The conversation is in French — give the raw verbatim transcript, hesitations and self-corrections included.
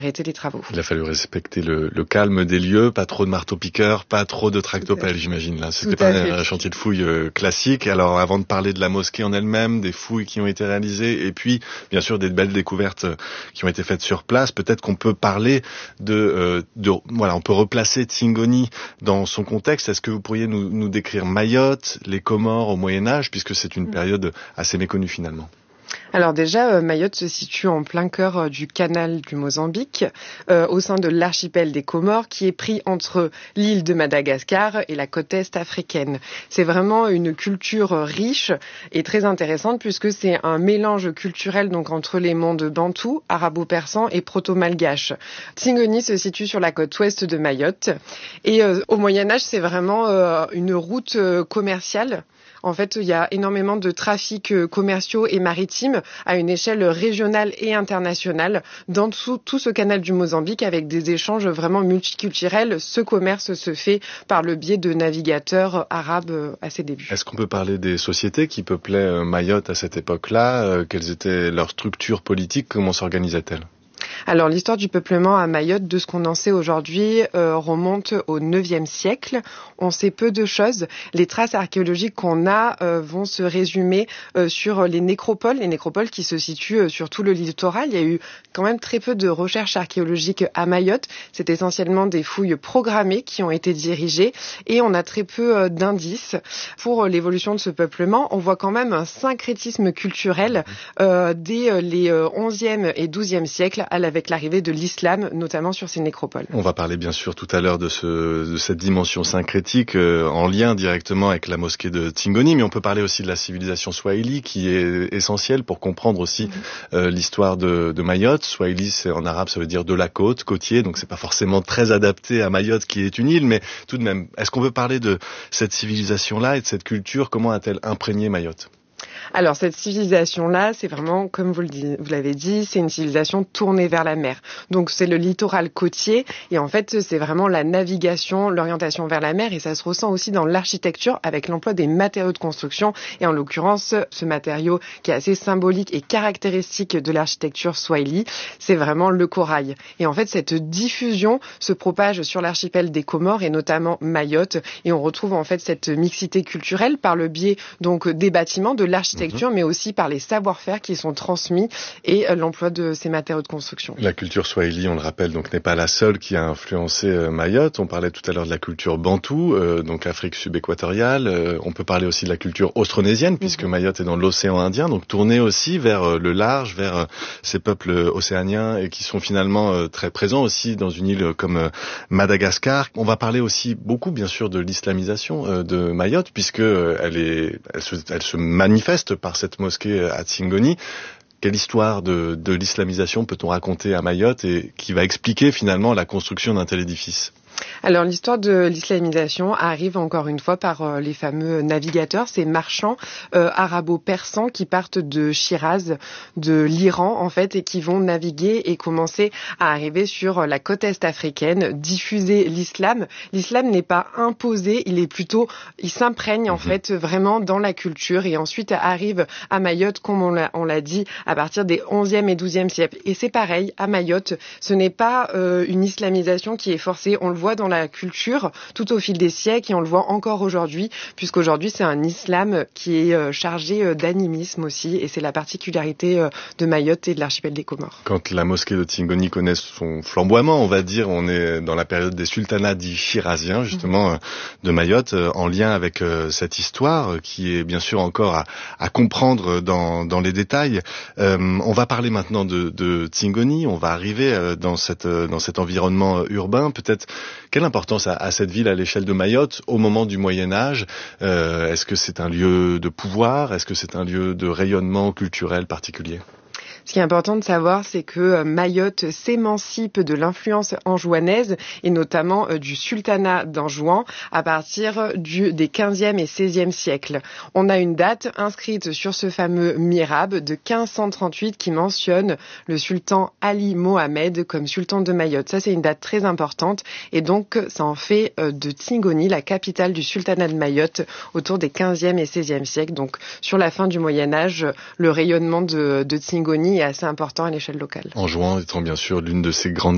arrêter les travaux. Il a fallu respecter le, le calme des lieux, pas trop de marteaux-piqueurs, pas trop de tractopelles, j'imagine. Là, c'était pas un, un chantier de fouilles euh, classique. Alors, avant de parler de la mosquée en elle-même, des fouilles qui ont été réalisées, et puis, bien sûr, des belles découvertes qui ont été faites sur place, peut-être qu'on peut parler de, euh, de voilà, on peut replacer Tsingoni dans son contexte. Est-ce que vous pourriez nous, nous décrire Mayotte, les Comores au Moyen-Âge, puisque c'est une période assez méconnue finalement? Alors déjà, euh, Mayotte se situe en plein cœur euh, du canal du Mozambique, euh, au sein de l'archipel des Comores, qui est pris entre l'île de Madagascar et la côte est africaine. C'est vraiment une culture riche et très intéressante, puisque c'est un mélange culturel donc entre les mondes bantou, arabo-persan et proto-malgache. Tsingoni se situe sur la côte ouest de Mayotte, et euh, au Moyen-Âge, c'est vraiment euh, une route euh, commerciale. En fait, il y a énormément de trafics commerciaux et maritimes à une échelle régionale et internationale dans tout, tout ce canal du Mozambique, avec des échanges vraiment multiculturels. Ce commerce se fait par le biais de navigateurs arabes à ses débuts. Est-ce qu'on peut parler des sociétés qui peuplaient Mayotte à cette époque-là? Quelles étaient leurs structures politiques? Comment s'organisaient-elles? Alors, l'histoire du peuplement à Mayotte, de ce qu'on en sait aujourd'hui, euh, remonte au neuvième siècle. On sait peu de choses. Les traces archéologiques qu'on a euh, vont se résumer euh, sur les nécropoles, les nécropoles qui se situent euh, sur tout le littoral. Il y a eu quand même très peu de recherches archéologiques à Mayotte. C'est essentiellement des fouilles programmées qui ont été dirigées, et on a très peu euh, d'indices pour euh, l'évolution de ce peuplement. On voit quand même un syncrétisme culturel euh, dès euh, les euh, onzième et douzième siècles, avec l'arrivée de l'islam, notamment sur ces nécropoles. On va parler bien sûr tout à l'heure de, ce, de cette dimension syncrétique euh, en lien directement avec la mosquée de Tsingoni, mais on peut parler aussi de la civilisation swahili qui est essentielle pour comprendre aussi mmh. euh, l'histoire de, de Mayotte. Swahili, c'est, en arabe, ça veut dire de la côte, côtier, donc c'est pas forcément très adapté à Mayotte qui est une île, mais tout de même, est-ce qu'on veut parler de cette civilisation-là et de cette culture? Comment a-t-elle imprégné Mayotte? Alors, cette civilisation-là, c'est vraiment, comme vous, le dit, vous l'avez dit, c'est une civilisation tournée vers la mer. Donc, c'est le littoral côtier, et en fait, c'est vraiment la navigation, l'orientation vers la mer, et ça se ressent aussi dans l'architecture avec l'emploi des matériaux de construction, et en l'occurrence, ce matériau qui est assez symbolique et caractéristique de l'architecture swahili, c'est vraiment le corail. Et en fait, cette diffusion se propage sur l'archipel des Comores, et notamment Mayotte, et on retrouve en fait cette mixité culturelle par le biais donc des bâtiments, de l'architecture, mais aussi par les savoir-faire qui sont transmis et l'emploi de ces matériaux de construction. La culture swahili, on le rappelle, donc n'est pas la seule qui a influencé Mayotte. On parlait tout à l'heure de la culture bantou, euh, donc Afrique subéquatoriale. Euh, on peut parler aussi de la culture austronésienne, puisque mm-hmm. Mayotte est dans l'océan Indien, donc tournée aussi vers le large, vers ces peuples océaniens et qui sont finalement euh, très présents aussi dans une île comme euh, Madagascar. On va parler aussi beaucoup, bien sûr, de l'islamisation euh, de Mayotte, puisque euh, elle est, elle se, elle se manifeste par cette mosquée à Tsingoni. Quelle histoire de, de l'islamisation peut-on raconter à Mayotte et qui va expliquer finalement la construction d'un tel édifice? Alors, l'histoire de l'islamisation arrive encore une fois par euh, les fameux navigateurs, ces marchands euh, arabo-persans qui partent de Shiraz, de l'Iran en fait, et qui vont naviguer et commencer à arriver sur la côte est africaine, diffuser l'islam. L'islam n'est pas imposé, il est plutôt, il s'imprègne en mmh. fait vraiment dans la culture, et ensuite arrive à Mayotte, comme on l'a, on l'a dit, à partir des onzième et douzième siècles. Et c'est pareil, à Mayotte, ce n'est pas euh, une islamisation qui est forcée, on le voit dans la culture tout au fil des siècles, et on le voit encore aujourd'hui, puisqu'aujourd'hui c'est un islam qui est chargé d'animisme aussi, et c'est la particularité de Mayotte et de l'archipel des Comores. Quand la mosquée de Tsingoni connaît son flamboiement, on va dire, on est dans la période des sultanats dits chiraziens, justement, mmh. de Mayotte, en lien avec cette histoire qui est bien sûr encore à, à comprendre dans, dans les détails. Euh, on va parler maintenant de, de Tsingoni, on va arriver dans, cette, dans cet environnement urbain. Peut-être quelle importance a, a cette ville à l'échelle de Mayotte au moment du Moyen-Âge? euh, Est-ce que c'est un lieu de pouvoir? Est-ce que c'est un lieu de rayonnement culturel particulier? Ce qui est important de savoir, c'est que Mayotte s'émancipe de l'influence anjouanaise et notamment euh, du sultanat d'Anjouan à partir du, des quinzième et seizième siècles. On a une date inscrite sur ce fameux mihrab de quinze cent trente-huit qui mentionne le sultan Ali Mohamed comme sultan de Mayotte. Ça, c'est une date très importante, et donc ça en fait euh, de Tsingoni la capitale du sultanat de Mayotte autour des quinzième et seizième siècles. Donc sur la fin du Moyen-Âge, le rayonnement de, de Tsingoni est assez important à l'échelle locale. Anjouan étant bien sûr l'une de ces grandes